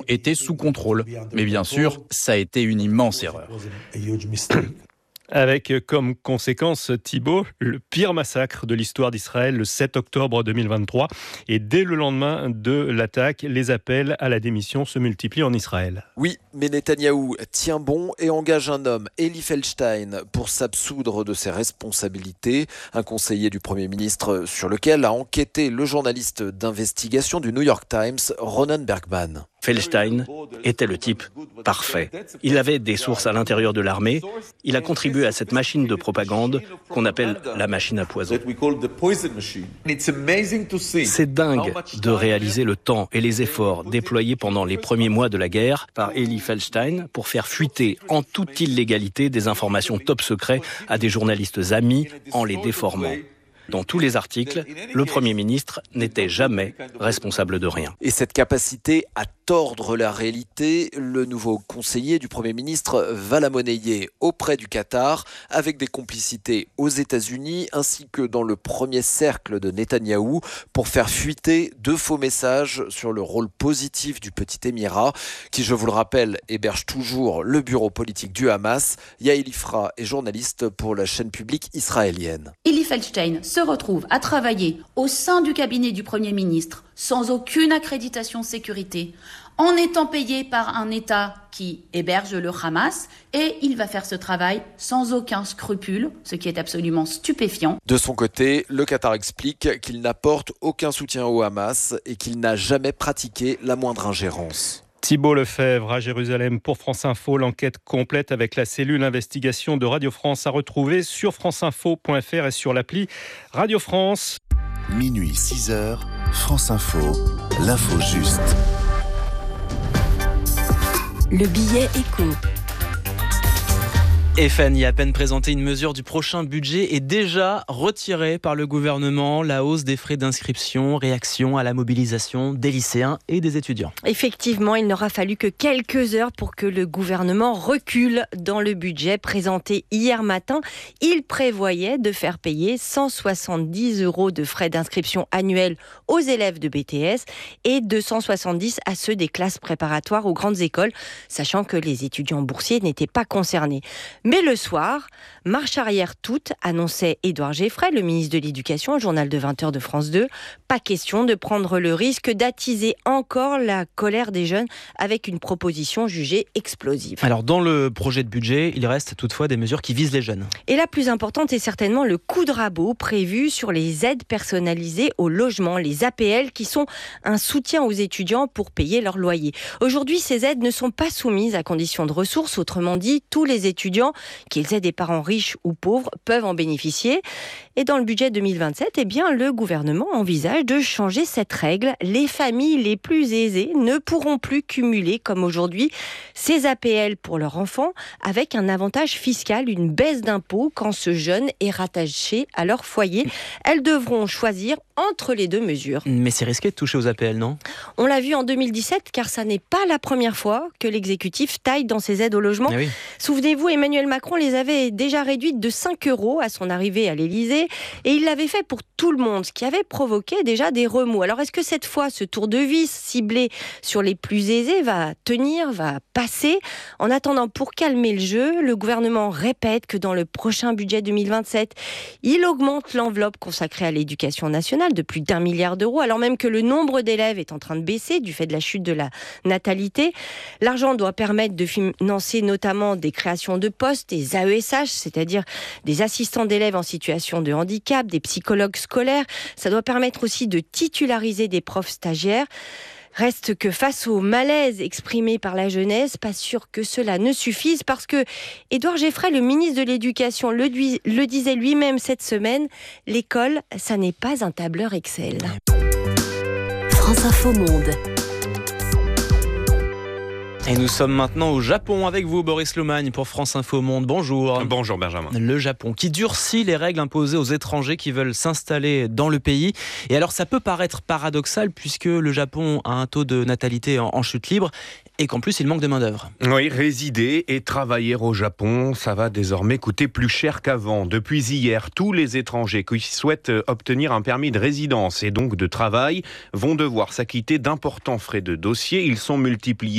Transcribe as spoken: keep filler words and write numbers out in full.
était sous contrôle. Mais bien sûr, ça a été une immense erreur. Avec comme conséquence, Thibault, le pire massacre de l'histoire d'Israël le sept octobre deux mille vingt-trois. Et dès le lendemain de l'attaque, les appels à la démission se multiplient en Israël. Oui, mais Netanyahou tient bon et engage un homme, Eli Feldstein, pour s'absoudre de ses responsabilités. Un conseiller du Premier ministre sur lequel a enquêté le journaliste d'investigation du New York Times, Ronan Bergman. Feldstein était le type parfait. Il avait des sources à l'intérieur de l'armée. Il a contribué à cette machine de propagande qu'on appelle la machine à poison. C'est dingue de réaliser le temps et les efforts déployés pendant les premiers mois de la guerre par Eli Feldstein pour faire fuiter en toute illégalité des informations top secret à des journalistes amis en les déformant. Dans tous les articles, le Premier ministre n'était jamais responsable de rien. Et cette capacité à tordre la réalité, le nouveau conseiller du Premier ministre va la monnayer auprès du Qatar, avec des complicités aux États-Unis ainsi que dans le premier cercle de Netanyahou, pour faire fuiter deux faux messages sur le rôle positif du petit émirat, qui, je vous le rappelle, héberge toujours le bureau politique du Hamas. Yael Ifra est journaliste pour la chaîne publique israélienne. Eli Feldstein se retrouve à travailler au sein du cabinet du Premier ministre sans aucune accréditation sécurité, en étant payé par un État qui héberge le Hamas, et il va faire ce travail sans aucun scrupule, ce qui est absolument stupéfiant. De son côté, le Qatar explique qu'il n'apporte aucun soutien au Hamas et qu'il n'a jamais pratiqué la moindre ingérence. Thibault Lefebvre à Jérusalem pour France Info. L'enquête complète avec la cellule investigation de Radio France à retrouver sur franceinfo point f r et sur l'appli Radio France. Minuit six heures, France Info, l'info juste. Le billet éco. Et Fanny, à peine présenté, une mesure du prochain budget est déjà retirée par le gouvernement. La hausse des frais d'inscription, réaction à la mobilisation des lycéens et des étudiants. Effectivement, il n'aura fallu que quelques heures pour que le gouvernement recule dans le budget présenté hier matin. Il prévoyait de faire payer cent soixante-dix euros de frais d'inscription annuels aux élèves de B T S et deux cent soixante-dix à ceux des classes préparatoires aux grandes écoles, sachant que les étudiants boursiers n'étaient pas concernés. Mais le soir, marche arrière toute, annonçait Édouard Geffray, le ministre de l'Éducation, au journal de vingt heures de France deux. Pas question de prendre le risque d'attiser encore la colère des jeunes avec une proposition jugée explosive. Alors dans le projet de budget, il reste toutefois des mesures qui visent les jeunes. Et la plus importante est certainement le coup de rabot prévu sur les aides personnalisées au logement, les A P L, qui sont un soutien aux étudiants pour payer leur loyer. Aujourd'hui, ces aides ne sont pas soumises à conditions de ressources. Autrement dit, tous les étudiants, qu'ils aient des parents riches ou pauvres, peuvent en bénéficier. Et dans le budget deux mille vingt-sept, eh bien, le gouvernement envisage de changer cette règle. Les familles les plus aisées ne pourront plus cumuler, comme aujourd'hui, ces A P L pour leurs enfants avec un avantage fiscal, une baisse d'impôt quand ce jeune est rattaché à leur foyer. Elles devront choisir entre les deux mesures. Mais c'est risqué de toucher aux A P L, non ? On l'a vu en deux mille dix-sept, car ça n'est pas la première fois que l'exécutif taille dans ses aides au logement. Eh oui. Souvenez-vous, Emmanuel Macron les avait déjà réduites de cinq euros à son arrivée à l'Élysée, et il l'avait fait pour tout le monde, ce qui avait provoqué déjà des remous. Alors est-ce que cette fois, ce tour de vis ciblé sur les plus aisés va tenir, va passer ? En attendant, pour calmer le jeu, le gouvernement répète que dans le prochain budget deux mille vingt-sept, il augmente l'enveloppe consacrée à l'éducation nationale de plus d'un milliard d'euros, alors même que le nombre d'élèves est en train de baisser du fait de la chute de la natalité. L'argent doit permettre de financer notamment des créations de postes, des A E S H, c'est-à-dire des assistants d'élèves en situation de handicap, des psychologues scolaires. Ça doit permettre aussi de titulariser des profs stagiaires. Reste que face au malaise exprimé par la jeunesse, pas sûr que cela ne suffise, parce que Édouard Geffray, le ministre de l'Éducation, le, le disait lui-même cette semaine, l'école, ça n'est pas un tableur Excel. France Info Monde. Et nous sommes maintenant au Japon avec vous, Boris Lomagne, pour France Info Monde. Bonjour. Bonjour Benjamin. Le Japon qui durcit les règles imposées aux étrangers qui veulent s'installer dans le pays. Et alors ça peut paraître paradoxal puisque le Japon a un taux de natalité en, en chute libre et qu'en plus il manque de main d'œuvre. Oui, résider et travailler au Japon, ça va désormais coûter plus cher qu'avant. Depuis hier, tous les étrangers qui souhaitent obtenir un permis de résidence et donc de travail vont devoir s'acquitter d'importants frais de dossier. Ils sont multipliés